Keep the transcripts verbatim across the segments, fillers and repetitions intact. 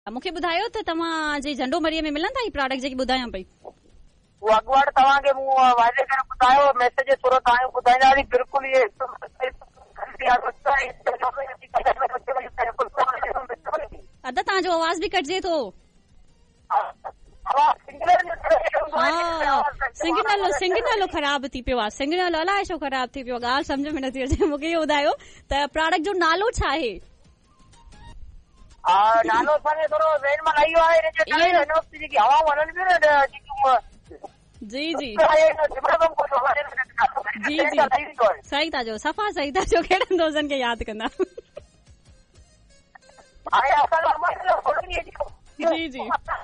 मूंखे ॿुधायो त तव्हां जे झंडो मरीअ में मिलनि था ही प्रोडक्ट जेके ॿुधायां पई? उहो अॻुवाट तव्हांखे मूं वाइदे करे ॿुधायो, मैसेज थोरो तव्हांखे ॿुधाईंदासीं बिल्कुलु इहे अदा तव्हांजो आवाज़ बि कटिजे थो। सिग्नल सिग्नल ख़राब थी पियो आहे, सिग्नल अलाए छो ख़राब थी पियो आहे, ॻाल्हि सम्झ में नथी अचे। मूंखे इहो ॿुधायो त प्रोडक्ट जो नालो छा आहे? नालो असांखे थोरो ज़हन मां लही वियो आहे, जेकी हवाऊं हलनि पियूं न जी जी जी जी सही था चओ, सफ़ा सही था चओ। कहिड़नि दोस्तनि खे यादि कंदा? जी जी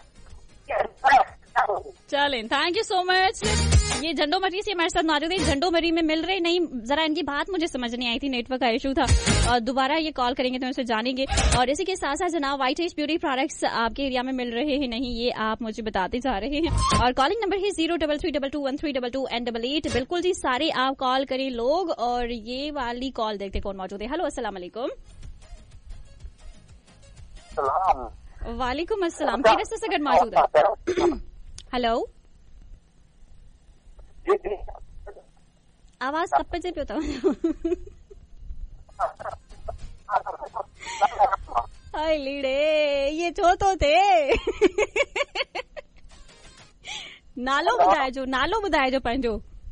चलें, थैंक यू सो मच। ये झंडो मरी से हमारे साथ मौजूद है। झंडो मरी में मिल रहे नहीं, जरा इनकी बात मुझे समझ नहीं आई थी, नेटवर्क का इशू था। और दोबारा ये कॉल करेंगे तो उनसे जानेंगे। और इसी के साथ साथ जनाब व्हाइट एज ब्यूटी प्रोडक्ट्स आपके एरिया में मिल रहे हैं नहीं, ये आप मुझे बताते जा रहे हैं। और कॉलिंग नंबर है जीरो double three double two one three double two and double eight. बिल्कुल जी, सारे आप कॉल करें लोग। और ये वाली कॉल देखते कौन मौजूद है। हेलो अस्सलाम वालेकुम। वालेकुम अस्सलाम, केड़े से सगट मौजूद है? हेलो, आवाज कपजे पियो तव? हाय लीड़े, ये छो तो थे? नालो ॿुधाइजो, नालो ॿुधाइजो पंहिंजो।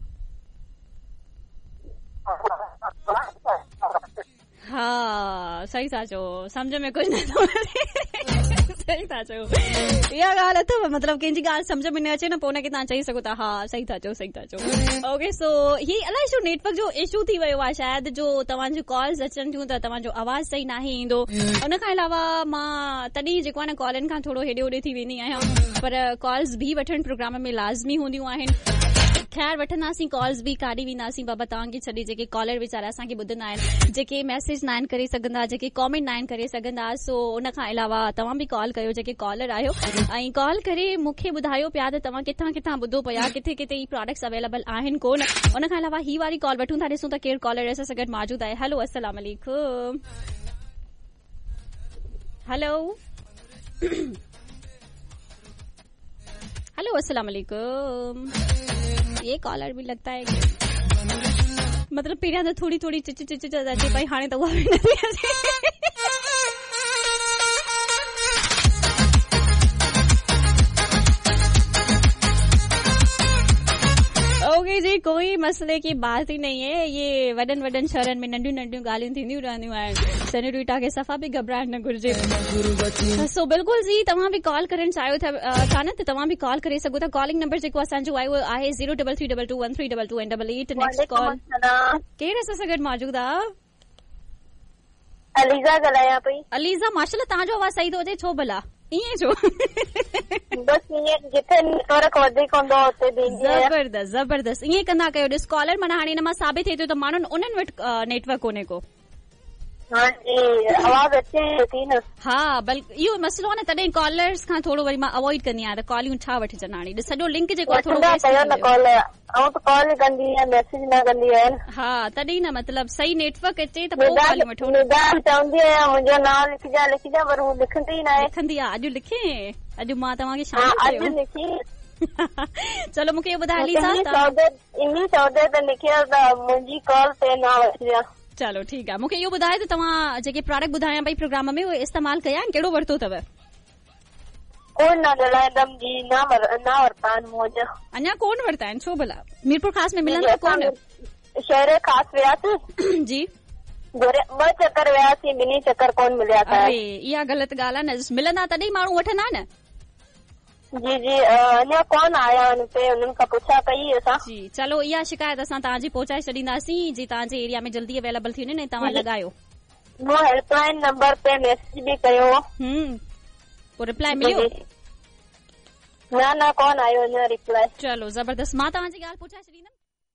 हा सही था चओ, सम्झ में कुछ नथो सही था चओ, इहा ॻाल्हि अथव, मतलब कंहिंजी ॻाल्हि सम्झ में न अचे न, पोइ हुनखे तव्हां चई सघो था हा सही था चओ, सही था चओ। ओके, सो ही अलाए छो नेटवर्क जो इशू थी वियो आहे शायदि, जो तव्हांजी कॉल्स अचनि थियूं त तव्हांजो आवाज़ सही नाहे ईंदो। उन खां अलावा मां तॾहिं जेको आहे न कॉलनि खां थोरो हेॾे होॾे थी वेंदी आहियां, पर कॉल्स बि वठणु प्रोग्राम में लाज़मी हूंदियूं आहिनि। ख़ैर वठंदासीं कॉल्स बि, काॾे वेंदासीं बाबा तव्हांखे छॾे, जेके कॉलर वीचारा असांखे ॿुधंदा आहिनि, जेके मैसेज न आहिनि करे सघंदा, जेके कॉमेंट न आहिनि करे सघंदा। सो उन खां अलावा तव्हां बि कॉल कयो जेके कॉलर आहियो, ऐं कॉल करे मूंखे ॿुधायो पिया त तव्हां किथां किथां ॿुधो पिया, किथे किथे ई प्रोडक्ट्स अवेलेबल आहिनि कोन। उन खां अलावा ही वारी कॉल वठूं था, ॾिसूं त केरु कॉलर असां सां गॾु मौजूद आहे। हेलो अस्सलाम वालेकुम। हेलो हेलो अस्सलाम वालेकुम। ये कॉलर भी लगता है मतलब पहिरियां त थोड़ी थोड़ी चिच चिच अचे पई, हाणे त उहा बि नथी अचे। ओके जी, कोई मसले की बात ही नहीं है। ये वडन वडन शहरनि में नंढियूं नंढियूं ॻाल्हियूं थींदियूं रहंदियूं आहिनि, सेनेरिटा खे सफ़ा बि घबराइण न घुरिजे। सो बिल्कुल जी, तव्हां बि कॉल करणु चाहियो था था न, त तव्हां बि कॉल करे सघो था। कॉलिंग नंबर जेको असांजो आहे उहो आहे zero double three double two one three double two and double eight. Next call केरु असां सां गॾु मौजूद आहे? अलीज़ा ॻाल्हायां पई। अलीज़ा, माशाल्लाह तव्हांजो आवाज़ सही थो अचे, छो भला ईअं छो? बस ईअं जिथे नेटवर्क वधीक हूंदो हुते बि ज़बरदस्त ज़बरदस्त ईअं कंदा कयो। ॾिस कॉलर माना हाणे हिन मां साबित थिए थो त माण्हुनि उन्हनि वटि नेटवर्क कोन्हे को। हाँ जी, आवाज़ अचे थी न। हा बल्कि इहो मसलो आहे न, तॾहिं कॉलर्स खां थोरो वरी मां अवॉइड कंदी आहियां, त कॉलियूं छा वठिजनि। हाणे ॾिस सॼो लिंक जेको थोरो कॉल कंदी आहियां, मैसेज न कंदी आहियां। हा तॾहिं न, मतलब सही नेटवर्क अचे त पोइ कॉल वठो। चवंदी आहियां मुंहिंजो नाम लिखिजा लिखिजा, पर हू लिखंदी न आहे। लिखंदी आहे, अॼु लिखे, अॼु मां तव्हांखे शामिल कयो। चलो मूंखे ॿुधायो अलीज़ा, इन सौदे ते लिखियो त मुंहिंजी कॉल ते न वठिजा। चलो ठीकु आहे। मूंखे इहो ॿुधायो त तव्हां जेके प्रोडक्ट ॿुधायां पई प्रोग्राम में, उहे इस्तेमालु कया आहिनि, कहिड़ो वरितो अथव? कोन न ॻाल्हाईंदमि जी, न वरिता आहिनि मूं वटि। अञा कोन वरिता आहिनि, छो भला? मीरपुर ख़ास में मिलंदा कोन? शहर ख़ास वियासीं जी, ॿ चक्कर वियासीं, ॿिनी चक्कर कोन मिलिया था। इहा ग़लति ॻाल्हि आहे न, मिलंदा तॾहिं माण्हू वठंदा न। जी जी, अञा कोन आया आहिनि पे, उन्हनि खां पुछा कई असां। जी चलो, इहा शिकायत असां तव्हांजी पहुचाए छॾींदासीं जी, तव्हांजे एरिया में जल्दी अवेलेबल थी वञे, तव्हां लॻायो। मूं हेल्पलाइन नंबर पे मैसेज भी कयो, हम्म पोइ रिप्लाई मिलियो? न न कोन आयो अञा रिप्लाई। चलो ज़बरदस्त, मां तव्हांजी ॻाल्हि पहुचाए छॾींदमि।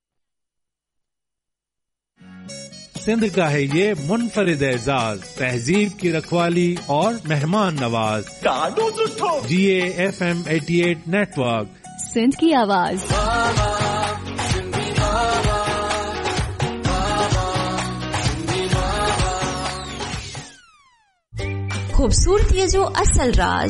सिंध का है ये मुनफरिद एजाज, तहजीब की रखवाली और मेहमान नवाज। जी A F M eighty eight network, Sindh की आवाज। खूबसूरती जो असल राज